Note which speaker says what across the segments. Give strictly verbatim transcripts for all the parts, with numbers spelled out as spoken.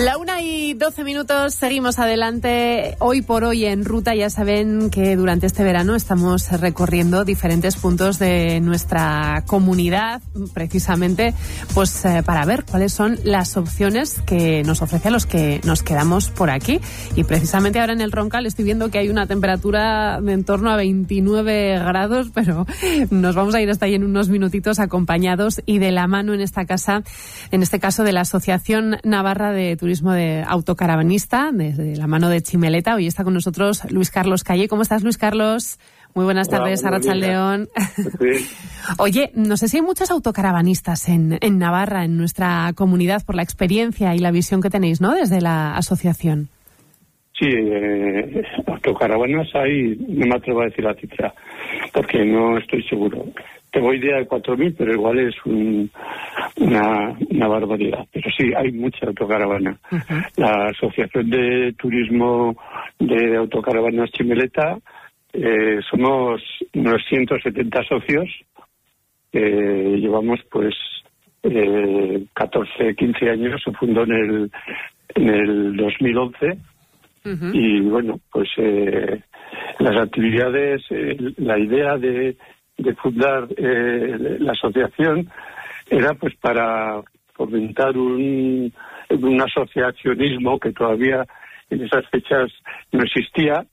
Speaker 1: La una y doce minutos, seguimos adelante. Hoy por hoy en ruta, ya saben que durante este verano estamos recorriendo diferentes puntos de nuestra comunidad, precisamente pues eh, para ver cuáles son las opciones que nos ofrece a los que nos quedamos por aquí. Y precisamente ahora en el Roncal estoy viendo que hay una temperatura de en torno a veintinueve grados, pero nos vamos a ir hasta ahí en unos minutitos acompañados y de la mano en esta casa, en este caso de la Asociación Navarra de Turismo de Autocaravanista, desde la mano de Chimeleta. Hoy está con nosotros Luis Carlos Calle. ¿Cómo estás, Luis Carlos? Muy buenas tardes, Arratsaldeon. Sí. Oye, no sé si hay muchos autocaravanistas en, en Navarra, en nuestra comunidad, por la experiencia y la visión que tenéis, ¿no?, desde la asociación.
Speaker 2: Sí, eh, autocaravanas hay, no me atrevo a decir la cifra, porque no estoy seguro. Tengo idea de cuatro mil, pero igual es un, una, una barbaridad. Pero sí, hay mucha autocaravana. Uh-huh. La Asociación de Turismo de Autocaravanas Chimeleta, eh, somos unos ciento setenta socios. Eh, llevamos pues eh, catorce, quince años, se fundó en el, en el dos mil once. Uh-huh. Y bueno, pues eh, las actividades, eh, la idea de de fundar eh, la asociación era pues para fomentar un, un asociacionismo que todavía en esas fechas no existía,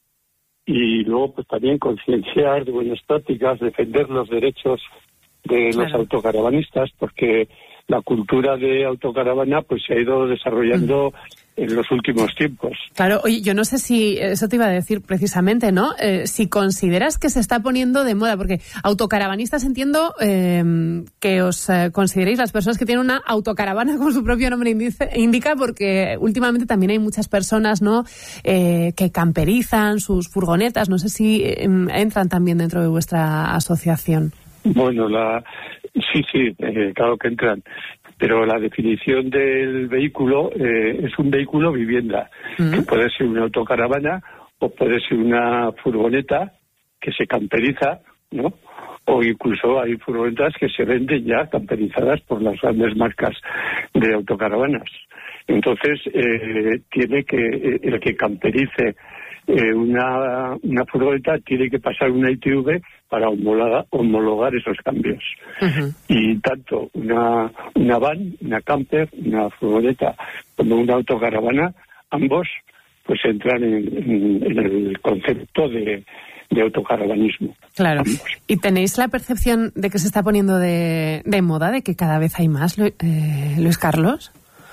Speaker 2: y luego pues también concienciar de buenas prácticas, defender los derechos de claro. los autocaravanistas, porque la cultura de autocaravana pues se ha ido desarrollando mm. en los últimos tiempos.
Speaker 1: Claro, oye, yo no sé si eso te iba a decir precisamente, ¿no? Eh, si consideras que se está poniendo de moda, porque autocaravanistas entiendo eh, que os eh, consideréis las personas que tienen una autocaravana, como su propio nombre indice, indica, porque últimamente también hay muchas personas, ¿no?, eh, que camperizan sus furgonetas. No sé si eh, entran también dentro de vuestra asociación.
Speaker 2: Bueno, la sí, sí, eh, claro que entran. Pero la definición del vehículo eh, es un vehículo vivienda, uh-huh. que puede ser una autocaravana o puede ser una furgoneta que se camperiza, ¿no? O incluso hay furgonetas que se venden ya camperizadas por las grandes marcas de autocaravanas. Entonces, eh, tiene que eh, el que camperice eh, una, una furgoneta tiene que pasar una I T V para homologar, homologar esos cambios. Uh-huh. Y tanto una, una van, una camper, una furgoneta como una autocaravana, ambos pues entran en, en, en el concepto de, de autocaravanismo.
Speaker 1: Claro. Ambos. ¿Y tenéis la percepción de que se está poniendo de, de moda, de que cada vez hay más, eh, Luis Carlos?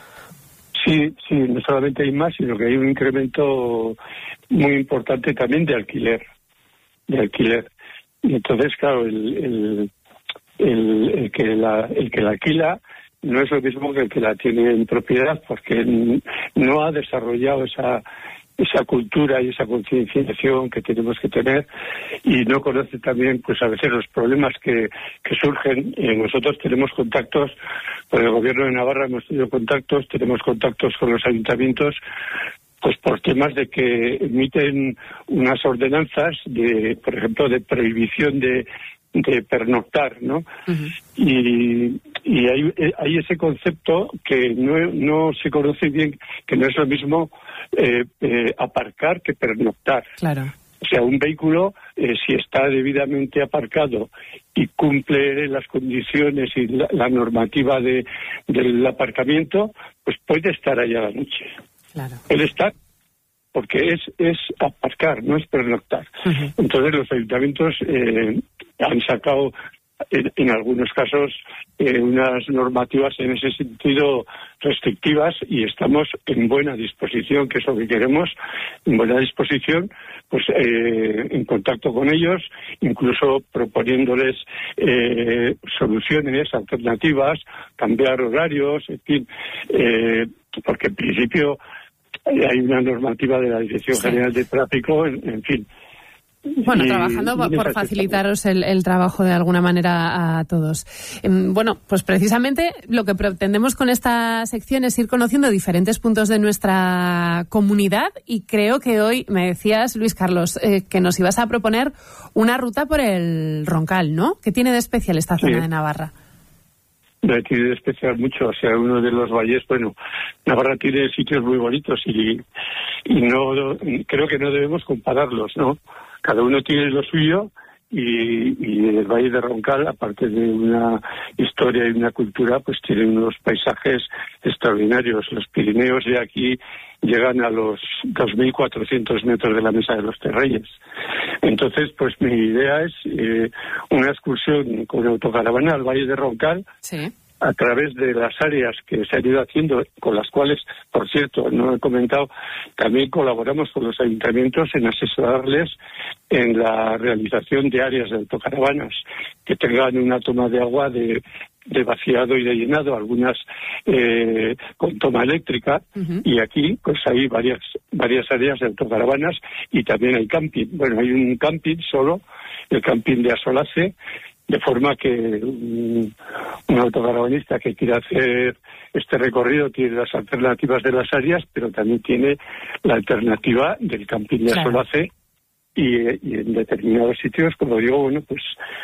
Speaker 2: Sí, sí, no solamente hay más, sino que hay un incremento muy importante también de alquiler, de alquiler. Y entonces, claro, el, el, el, el que la, el que la alquila no es lo mismo que el que la tiene en propiedad, porque no ha desarrollado esa esa cultura y esa concienciación que tenemos que tener, y no conoce también pues a veces los problemas que, que surgen. Eh, nosotros tenemos contactos con el gobierno de Navarra, hemos tenido contactos, tenemos contactos con los ayuntamientos, pues por temas de que emiten unas ordenanzas de, por ejemplo, de prohibición de de pernoctar, ¿no? Uh-huh. Y, y hay, hay ese concepto que no, no se conoce bien, que no es lo mismo eh, eh, aparcar que pernoctar.
Speaker 1: Claro.
Speaker 2: O sea, un vehículo, eh, si está debidamente aparcado y cumple las condiciones y la, la normativa de, del aparcamiento, pues puede estar allá la noche.
Speaker 1: Claro.
Speaker 2: Puede estar, porque es es aparcar, no es pernoctar. Uh-huh. Entonces los ayuntamientos eh, han sacado en, en algunos casos eh, unas normativas en ese sentido restrictivas, y estamos en buena disposición, que es lo que queremos, en buena disposición, pues eh, en contacto con ellos, incluso proponiéndoles eh, soluciones alternativas, cambiar horarios, en fin, eh, porque en principio hay una normativa de la Dirección sí. General de Tráfico, en, en fin.
Speaker 1: Bueno, y, trabajando y por facilitaros el, el trabajo de alguna manera a todos. Eh, bueno, pues precisamente lo que pretendemos con esta sección es ir conociendo diferentes puntos de nuestra comunidad, y creo que hoy me decías, Luis Carlos, eh, que nos ibas a proponer una ruta por el Roncal, ¿no? ¿Qué tiene de especial esta zona sí. de Navarra?
Speaker 2: no hay que despreciar mucho. O sea, uno de los valles, bueno, Navarra tiene sitios muy bonitos y, y no creo que no debemos compararlos, ¿no? Cada uno tiene lo suyo. Y, y el Valle de Roncal, aparte de una historia y una cultura, pues tiene unos paisajes extraordinarios. Los Pirineos de aquí llegan a los dos mil cuatrocientos metros de la Mesa de los Terreyes. Entonces, pues mi idea es eh, una excursión con autocaravana al Valle de Roncal,
Speaker 1: sí,
Speaker 2: a través de las áreas que se han ido haciendo, con las cuales, por cierto, no he comentado, también colaboramos con los ayuntamientos en asesorarles en la realización de áreas de autocaravanas que tengan una toma de agua de, de vaciado y de llenado, algunas eh, con toma eléctrica, uh-huh. y aquí pues hay varias varias áreas de autocaravanas y también hay camping. Bueno, hay un camping solo, el camping de Asolace, de forma que un, un autocaravanista que quiera hacer este recorrido tiene las alternativas de las áreas, pero también tiene la alternativa del camping de claro. Asolace y, y en determinados sitios, como digo, bueno, pues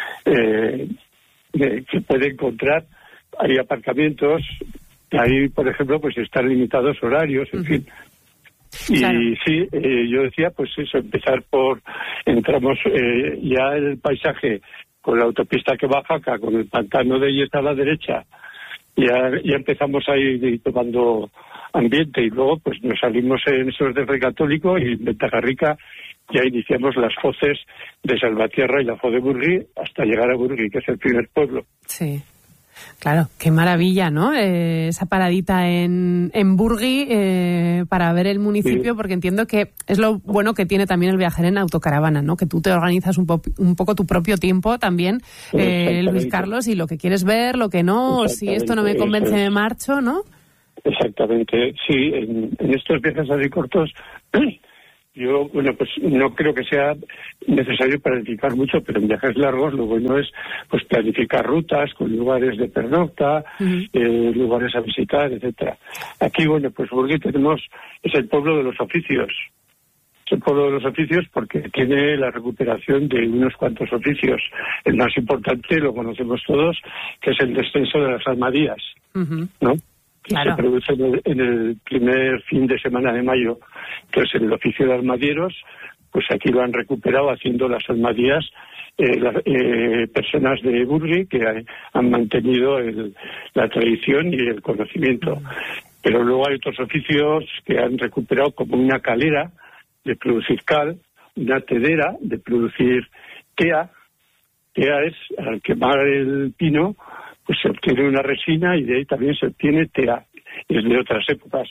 Speaker 2: eh, eh, se puede encontrar, hay aparcamientos, ahí, por ejemplo, pues están limitados horarios, en uh-huh. fin. Y claro. sí, eh, yo decía, pues eso, empezar por, entramos eh, ya el paisaje con la autopista que baja acá, con el pantano de ahí está a la derecha, ya, ya empezamos a ir tomando ambiente y luego pues nos salimos en esos de Rey Católico y en Ventajarrica ya iniciamos las foces de Salvatierra y la Fo de Burgui hasta llegar a Burgui, que es el primer pueblo.
Speaker 1: Sí. Claro, qué maravilla, ¿no? Eh, esa paradita en, en Burgui eh, para ver el municipio, sí. porque entiendo que es lo bueno que tiene también el viajar en autocaravana, ¿no? Que tú te organizas un, po- un poco tu propio tiempo también, eh, Luis Carlos, y lo que quieres ver, lo que no, si esto no me convence me marcho, ¿no?
Speaker 2: Exactamente, sí, en, en estos viajes así cortos... Yo, bueno, pues no creo que sea necesario planificar mucho, pero en viajes largos lo bueno es pues planificar rutas con lugares de pernocta, uh-huh. eh, lugares a visitar, etcétera. Aquí, bueno, pues Burgui tenemos, es el pueblo de los oficios. Es el pueblo de los oficios porque tiene la recuperación de unos cuantos oficios. El más importante, lo conocemos todos, que es el descenso de las almadías, uh-huh. ¿no? Que claro. se produce en el, en el primer fin de semana de mayo. Entonces, en el oficio de almadieros, pues aquí lo han recuperado haciendo las almadías eh, las, eh, personas de Burgui que han, han mantenido el, la tradición y el conocimiento. Mm. Pero luego hay otros oficios que han recuperado, como una calera de producir cal, una tedera de producir tea. Tea es, al quemar el pino, pues se obtiene una resina y de ahí también se obtiene tea, es de otras épocas.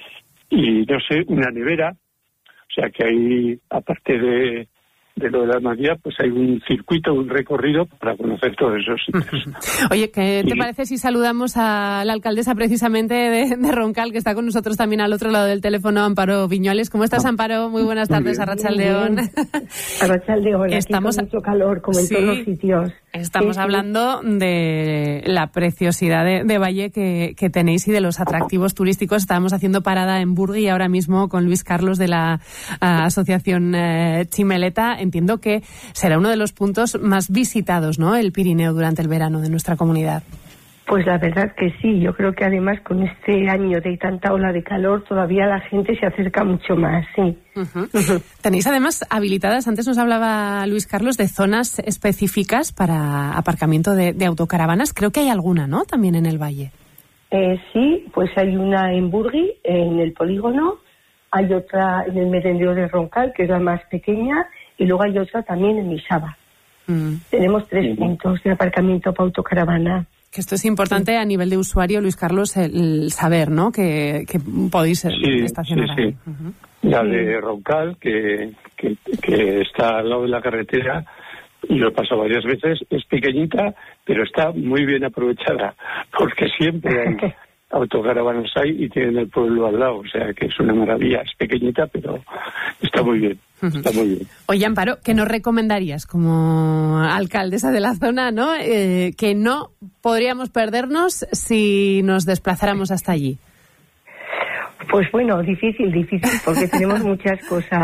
Speaker 2: Y no sé, una nevera, o sea que hay, aparte de, de lo de la almadía, pues hay un circuito, un recorrido para conocer todos esos sitios.
Speaker 1: Oye, ¿qué te y... parece si saludamos a la alcaldesa precisamente de, de Roncal, que está con nosotros también al otro lado del teléfono, Amparo Viñuales? ¿Cómo estás, Amparo? Muy buenas tardes, Arratsaldeon.
Speaker 3: Arratsaldeon, estamos aquí con mucho calor, como en sí. todos los sitios.
Speaker 1: Estamos sí, hablando sí. de la preciosidad de, de valle que, que tenéis y de los atractivos turísticos. Estábamos haciendo parada en Burgui ahora mismo con Luis Carlos de la uh, Asociación uh, Chimeleta. Entiendo que será uno de los puntos más visitados, ¿no?, el Pirineo durante el verano de nuestra comunidad.
Speaker 3: Pues la verdad que sí. Yo creo que además con este año de tanta ola de calor todavía la gente se acerca mucho más, sí.
Speaker 1: Uh-huh. Uh-huh. Tenéis además habilitadas, antes nos hablaba Luis Carlos, de zonas específicas para aparcamiento de, de autocaravanas. Creo que hay alguna, ¿no?, también en el valle.
Speaker 3: Eh, sí, pues hay una en Burgui, en el polígono, hay otra en el merendero de Roncal, que es la más pequeña, y luego hay otra también en Misaba. Uh-huh. Tenemos tres uh-huh. puntos de aparcamiento para autocaravana.
Speaker 1: Que esto es importante sí. a nivel de usuario, Luis Carlos, el saber, ¿no?, que, que podéis sí, estacionar
Speaker 2: sí,
Speaker 1: ahí.
Speaker 2: Sí. Uh-huh. La de Roncal, que, que, que está al lado de la carretera, y lo he pasado varias veces, es pequeñita, pero está muy bien aprovechada, porque siempre hay autocaravanas ahí y tienen el pueblo al lado, o sea que es una maravilla. Es pequeñita, pero está muy bien. Está muy bien.
Speaker 1: Oye, Amparo, ¿qué nos recomendarías como alcaldesa de la zona, no? Eh, que no podríamos perdernos si nos desplazáramos hasta allí.
Speaker 3: Pues bueno, difícil, difícil, porque tenemos muchas cosas.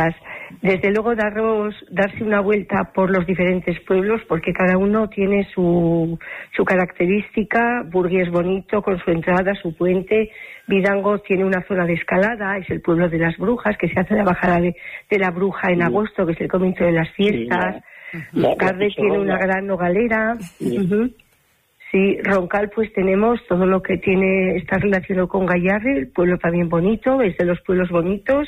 Speaker 3: Desde luego daros, darse una vuelta por los diferentes pueblos, porque cada uno tiene su, su característica. Burgui es bonito con su entrada, su puente. Vidango tiene una zona de escalada, es el pueblo de las brujas, que se hace la bajada de, de la bruja en sí. agosto, que es el comienzo de las fiestas. Sí, Carde tiene una gran nogalera. Sí. Uh-huh. Sí, Roncal pues tenemos todo lo que tiene, está relacionado con Gayarre, el pueblo también bonito, es de los pueblos bonitos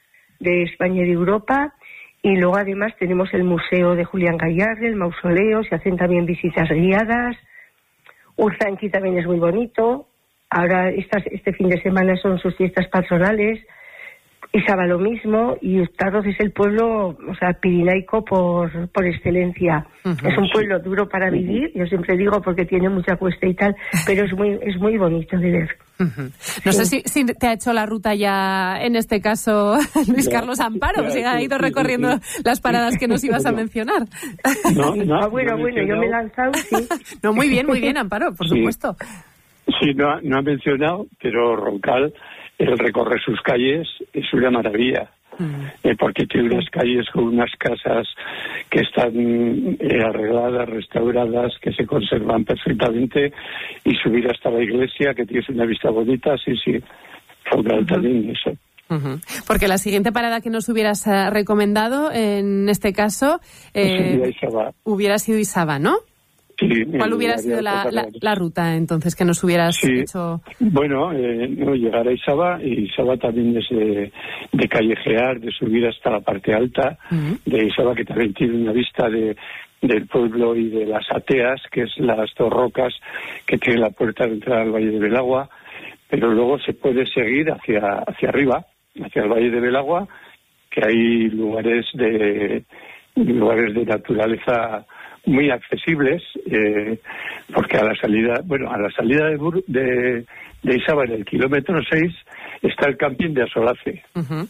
Speaker 3: de España y de Europa, y luego además tenemos el museo de Julián Gayarre, el mausoleo, se hacen también visitas guiadas. Urzanqui también es muy bonito, ahora estas, este fin de semana son sus fiestas patronales. Isaba lo mismo, y Uztarroz es el pueblo, o sea, pirinaico por, por excelencia. Uh-huh, es un pueblo sí. duro para vivir, yo siempre digo, porque tiene mucha cuesta y tal, pero es muy es muy bonito de ver.
Speaker 1: Uh-huh. No sí. sé si, si te ha hecho la ruta ya, en este caso, Luis ya, Carlos Amparo, ya, si ha ido sí, recorriendo sí, sí. las paradas que nos ibas a mencionar.
Speaker 3: No, no, ah, bueno, no bueno, yo me he lanzado, sí.
Speaker 1: No, muy bien, muy bien, Amparo, por sí. supuesto.
Speaker 2: Sí, no, no ha mencionado, pero Roncal, el recorrer sus calles es una maravilla, mm. eh, porque tiene unas calles con unas casas que están eh, arregladas, restauradas, que se conservan perfectamente, y subir hasta la iglesia, que tienes una vista bonita, sí, sí, Roncal uh-huh. también eso.
Speaker 1: Uh-huh. Porque la siguiente parada que nos hubieras uh, recomendado, en este caso, eh,
Speaker 2: pues
Speaker 1: hubiera sido Isaba, ¿no?
Speaker 2: Sí,
Speaker 1: ¿Cuál hubiera sido la, la, la ruta, entonces, que nos hubieras sí. hecho?
Speaker 2: Bueno, eh, no, llegar a Isaba, y Isaba también es de, de callejear, de subir hasta la parte alta uh-huh. de Isaba, que también tiene una vista de del pueblo y de las Ateas, que es las dos rocas que tiene la puerta de entrada al Valle de Belagua, pero luego se puede seguir hacia, hacia arriba, hacia el Valle de Belagua, que hay lugares de lugares de naturaleza muy accesibles, eh, porque a la salida, bueno, a la salida de, Bur- de, de Isaba, en el kilómetro seis, está el camping de Asolace, uh-huh.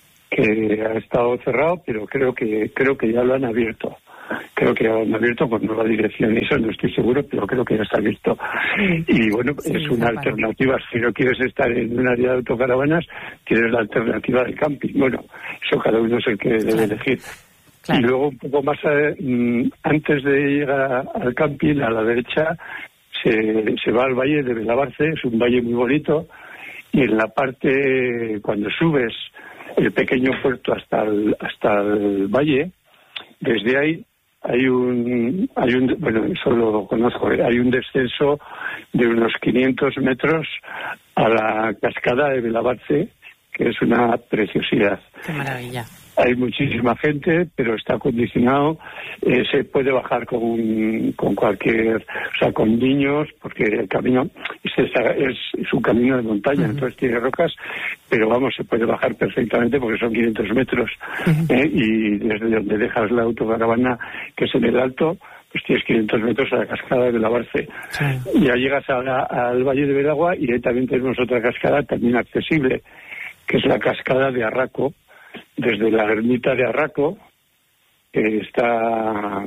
Speaker 2: que ha estado cerrado, pero creo que creo que ya lo han abierto. Creo que ya lo han abierto con nueva dirección, eso no estoy seguro, pero creo que ya está abierto. Y bueno, sí, es una alternativa. Si no quieres estar en un área de autocaravanas, tienes la alternativa del camping. Bueno, eso cada uno es el que debe claro. elegir. Claro. Y luego un poco más eh, antes de llegar a, al camping, a la derecha, se, se va al valle de Belabarce, es un valle muy bonito, y en la parte, cuando subes el pequeño puerto hasta el, hasta el valle, desde ahí hay un, hay un, bueno, eso lo conozco, hay un descenso de unos quinientos metros a la cascada de Belabarce, que es una preciosidad.
Speaker 1: ¡Qué maravilla!
Speaker 2: Hay muchísima gente, pero está acondicionado. Eh, se puede bajar con, con cualquier, o sea, con niños, porque el camino es, es, es un camino de montaña, uh-huh. entonces tiene rocas, pero vamos, se puede bajar perfectamente porque son quinientos metros. Uh-huh. eh, y desde donde dejas la autocaravana, que es en el alto, pues tienes quinientos metros a la cascada de Belabarce. Sí. Ya llegas a la, al Valle de Belagua, y ahí también tenemos otra cascada también accesible, que es la cascada de Arraco, desde la ermita de Arraco, que está,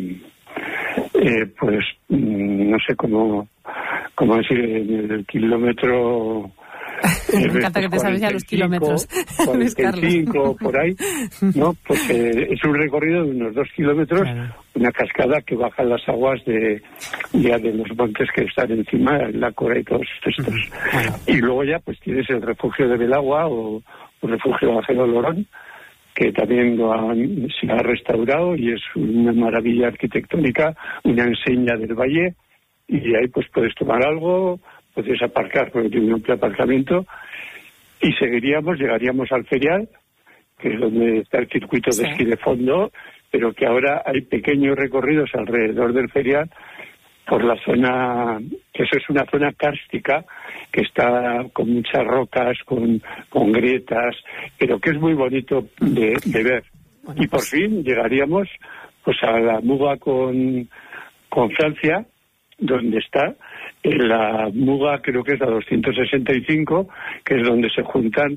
Speaker 2: eh, pues, no sé cómo, cómo decir, en el kilómetro...
Speaker 1: Me encanta que te sabes ya los kilómetros,
Speaker 2: cuarenta y cinco, por ahí, ¿no? Pues eh, es un recorrido de unos dos kilómetros, claro. Una cascada que baja las aguas de ya de los montes que están encima, la Cora y todos estos. Uh-huh. Claro. Y luego ya pues tienes el refugio de Belagua o el refugio Ajero Lorón, que también lo han, se ha restaurado y es una maravilla arquitectónica, una enseña del valle, y ahí pues puedes tomar algo, puedes aparcar porque tiene un amplio aparcamiento, y seguiríamos, llegaríamos al ferial, que es donde está el circuito de sí. esquí de fondo, pero que ahora hay pequeños recorridos alrededor del ferial por la zona, que eso es una zona kárstica, que está con muchas rocas, con, con grietas, pero que es muy bonito de, de ver. Bueno, y por pues... fin llegaríamos pues a la Muga con, con Francia, donde está en la Muga, creo que es la doscientos sesenta y cinco, que es donde se juntan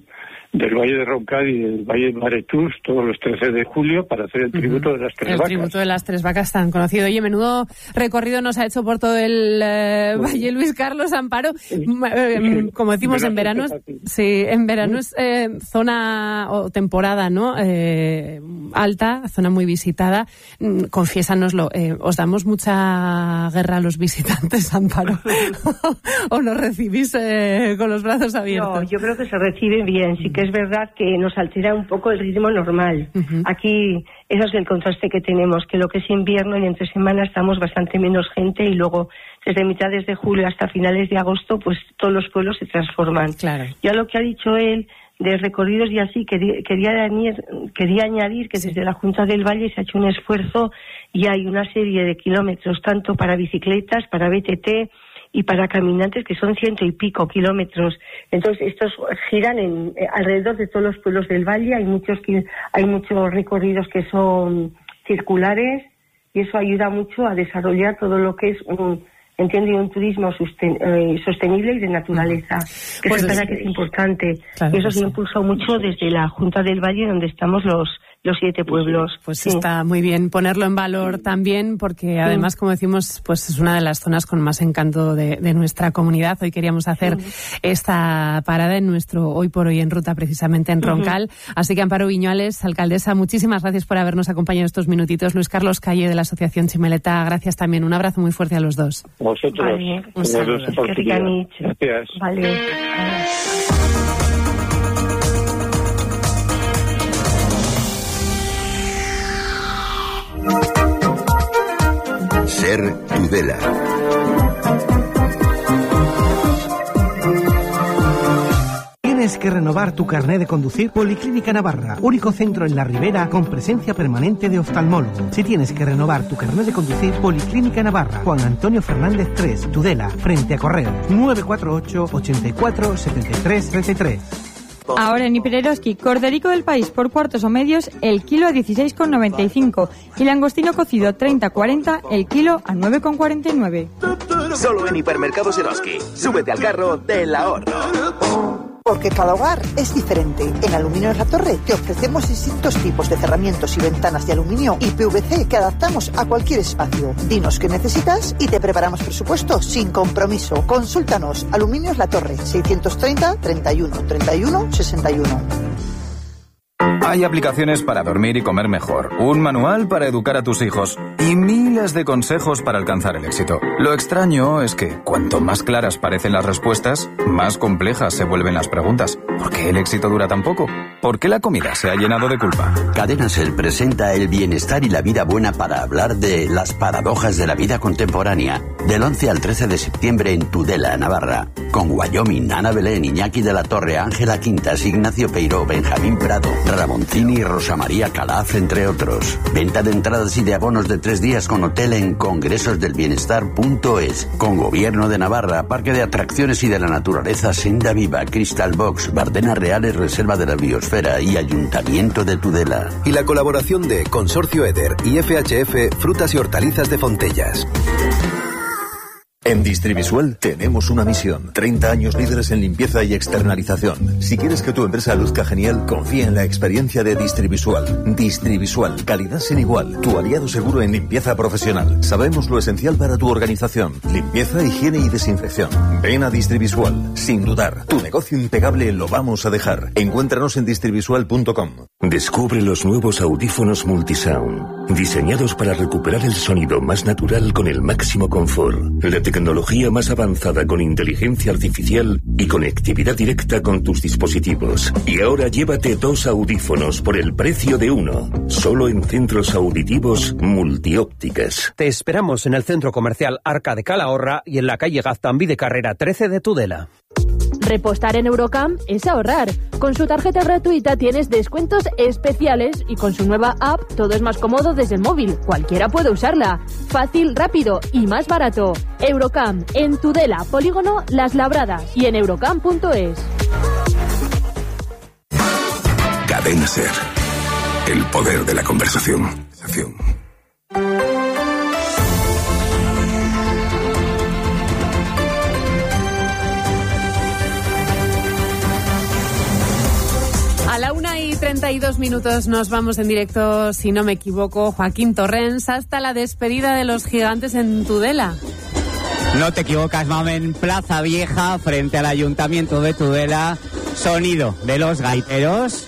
Speaker 2: del Valle de Roncal y del Valle de Maretús todos los trece de julio para hacer el tributo uh-huh. de las tres
Speaker 1: el
Speaker 2: vacas.
Speaker 1: El tributo de las tres vacas tan conocido. Oye, menudo recorrido nos ha hecho por todo el eh, pues, Valle Luis Carlos Amparo. Sí, sí, como decimos, en verano es, sí, en verano es eh, zona o temporada, ¿no? Eh, alta, zona muy visitada. Confiésanoslo, eh, ¿os damos mucha guerra a los visitantes, Amparo? ¿O nos recibís eh, con los brazos abiertos?
Speaker 3: No, yo creo que se recibe bien. Sí que es verdad que nos altera un poco el ritmo normal. Uh-huh. Aquí, eso es el contraste que tenemos, que lo que es invierno y entre semana estamos bastante menos gente y luego desde mitades de julio hasta finales de agosto, pues todos los pueblos se transforman.
Speaker 1: Claro.
Speaker 3: Ya lo que ha dicho él de recorridos y así, quería, quería, añadir, quería añadir que desde la Junta del Valle se ha hecho un esfuerzo y hay una serie de kilómetros, tanto para bicicletas, para B T T y para caminantes, que son ciento y pico kilómetros. Entonces, estos giran en, eh, alrededor de todos los pueblos del Valle. Hay muchos, hay muchos recorridos que son circulares y eso ayuda mucho a desarrollar todo lo que es un, entiendo, un turismo susten, eh, sostenible y de naturaleza. Que pues eso es, que es importante. Claro, y eso se ha impulsado mucho desde la Junta del Valle, donde estamos los los siete pueblos.
Speaker 1: Pues sí. Está muy bien ponerlo en valor también, porque además, como decimos, pues es una de las zonas con más encanto de, de nuestra comunidad. Hoy queríamos hacer sí. esta parada en nuestro Hoy por Hoy en Ruta, precisamente en Roncal. Uh-huh. Así que, Amparo Viñuales, alcaldesa, muchísimas gracias por habernos acompañado estos minutitos. Luis Carlos Calle, de la Asociación Chimeleta, gracias también. Un abrazo muy fuerte a los dos.
Speaker 2: Vosotros.
Speaker 3: Vale.
Speaker 2: Un saludo. Gracias.
Speaker 3: Vale.
Speaker 4: Ser Tudela.
Speaker 5: ¿Tienes que renovar tu carné de conducir? Policlínica Navarra, único centro en la Ribera con presencia permanente de oftalmólogo. Si tienes que renovar tu carné de conducir, Policlínica Navarra, Juan Antonio Fernández tres, Tudela, frente a Correos, nueve cuatro ocho, ochenta y cuatro, setenta y tres, treinta y tres.
Speaker 6: Ahora en Hipereroski, corderico del país por cuartos o medios, el kilo a dieciséis con noventa y cinco y langostino cocido treinta cuarenta, el kilo a nueve con cuarenta y nueve.
Speaker 7: Solo en Hipermercados Eroski. Súbete al carro del ahorro.
Speaker 8: Porque cada hogar es diferente. En Aluminios La Torre te ofrecemos distintos tipos de cerramientos y ventanas de aluminio y P V C que adaptamos a cualquier espacio. Dinos qué necesitas y te preparamos presupuesto sin compromiso. Consúltanos. Aluminios La Torre, seiscientos treinta, treinta y uno, treinta y uno, sesenta y uno.
Speaker 9: Hay aplicaciones para dormir y comer mejor, un manual para educar a tus hijos y miles de consejos para alcanzar el éxito. Lo extraño es que cuanto más claras parecen las respuestas, más complejas se vuelven las preguntas. ¿Por qué el éxito dura tan poco? ¿Por qué la comida se ha llenado de culpa?
Speaker 4: Cadena Ser presenta el bienestar y la vida buena para hablar de las paradojas de la vida contemporánea. Del once al trece de septiembre en Tudela, Navarra. Con Wyoming, Ana Belén, Iñaki de la Torre, Ángela Quintas, Ignacio Peiró, Benjamín Prado, Ramoncini y Rosa María Calaf, entre otros. Venta de entradas y de abonos de tres días con hotel en congresosdelbienestar punto es. Con Gobierno de Navarra, Parque de Atracciones y de la Naturaleza Senda Viva, Crystal Box, Bardenas Reales, Reserva de la Biosfera y Ayuntamiento de Tudela.
Speaker 10: Y la colaboración de Consorcio Eder y F H F Frutas y Hortalizas de Fontellas. En Distrivisual tenemos una misión. treinta años líderes en limpieza y externalización. Si quieres que tu empresa luzca genial, confía en la experiencia de Distrivisual. Distrivisual, calidad sin igual. Tu aliado seguro en limpieza profesional. Sabemos lo esencial para tu organización. Limpieza, higiene y desinfección. Ven a Distrivisual. Sin dudar, tu negocio impecable lo vamos a dejar. Encuéntranos en distrivisual punto com.
Speaker 11: Descubre los nuevos audífonos Multisound. Diseñados para recuperar el sonido más natural con el máximo confort. La tecnología más avanzada con inteligencia artificial y conectividad directa con tus dispositivos. Y ahora llévate dos audífonos por el precio de uno. Solo en Centros Auditivos Multiópticas.
Speaker 12: Te esperamos en el Centro Comercial Arca de Calahorra y en la calle Gaztambí de Carrera trece de Tudela.
Speaker 13: Repostar en Eurocam es ahorrar. Con su tarjeta gratuita tienes descuentos especiales y con su nueva app todo es más cómodo desde el móvil. Cualquiera puede usarla. Fácil, rápido y más barato. Eurocam, en Tudela, Polígono Las Labradas y en eurocam punto es.
Speaker 14: Cadena Ser. El poder de la conversación.
Speaker 1: A la una y treinta y dos minutos nos vamos en directo, si no me equivoco, Joaquín Torrens, hasta la despedida de los gigantes en Tudela.
Speaker 15: No te equivocas, Mamen. Plaza Vieja, frente al Ayuntamiento de Tudela. Sonido de los gaiteros.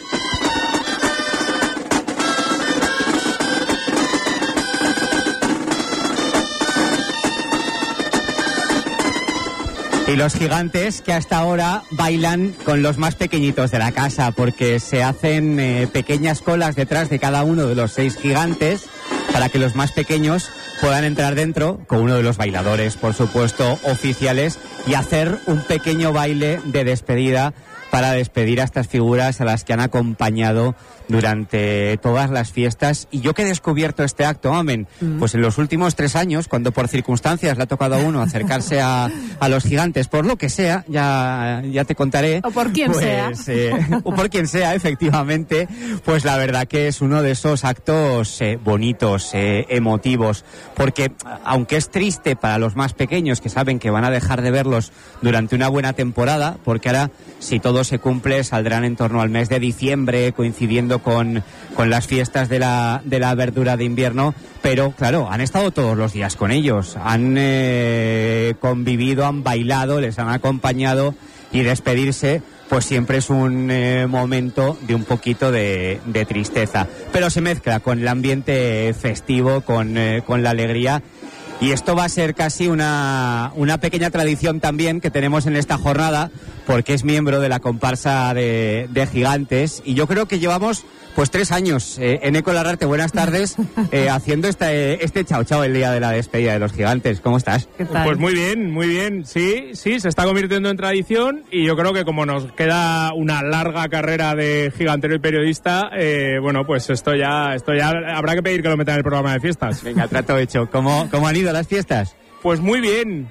Speaker 15: Y los gigantes que hasta ahora bailan con los más pequeñitos de la casa, porque se hacen eh, pequeñas colas detrás de cada uno de los seis gigantes para que los más pequeños puedan entrar dentro con uno de los bailadores, por supuesto, oficiales, y hacer un pequeño baile de despedida para despedir a estas figuras a las que han acompañado durante todas las fiestas. Y yo que he descubierto este acto, Mamen, mm. pues en los últimos tres años, cuando por circunstancias le ha tocado a uno acercarse a, a los gigantes, por lo que sea, ya, ya te contaré.
Speaker 1: O por quien
Speaker 15: pues,
Speaker 1: sea.
Speaker 15: Eh, o por quien sea, efectivamente, pues la verdad que es uno de esos actos eh, bonitos, eh, emotivos, porque aunque es triste para los más pequeños que saben que van a dejar de verlos durante una buena temporada, porque ahora, si todo se cumple, saldrán en torno al mes de diciembre, coincidiendo con, con las fiestas de la, de la verdura de invierno, pero claro, han estado todos los días con ellos, han eh, convivido, han bailado, les han acompañado, y despedirse pues siempre es un eh, momento de un poquito de, de tristeza, pero se mezcla con el ambiente festivo, con, eh, con la alegría. Y esto va a ser casi una, una pequeña tradición también que tenemos en esta jornada, porque es miembro de la comparsa de, de Gigantes, y yo creo que llevamos pues tres años eh, en Eco Larrarte, buenas tardes, eh, haciendo este, este chao chao el día de la despedida de los Gigantes. ¿Cómo estás?
Speaker 16: ¿Qué tal? Pues muy bien, muy bien, sí, sí, se está convirtiendo en tradición, y yo creo que como nos queda una larga carrera de gigantero y periodista, eh, bueno, pues esto ya, esto ya habrá que pedir que lo metan en el programa de fiestas.
Speaker 15: Venga, trato hecho. ¿Cómo, cómo han ido las fiestas?
Speaker 16: Pues muy bien,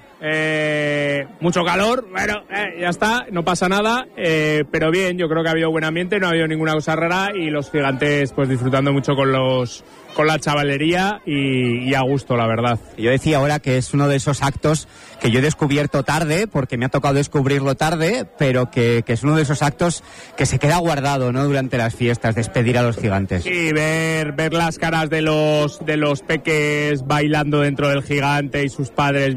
Speaker 16: eh, mucho calor, bueno, eh, ya está, no pasa nada, eh, pero bien, yo creo que ha habido buen ambiente, no ha habido ninguna cosa rara, y los gigantes pues disfrutando mucho con los con la chavalería y, y a gusto, la verdad.
Speaker 15: Yo decía ahora que es uno de esos actos que yo he descubierto tarde, porque me ha tocado descubrirlo tarde, pero que, que es uno de esos actos que se queda guardado, ¿no?, durante las fiestas, despedir a los gigantes.
Speaker 16: Sí, ver, ver las caras de los, de los peques bailando dentro del gigante y sus padres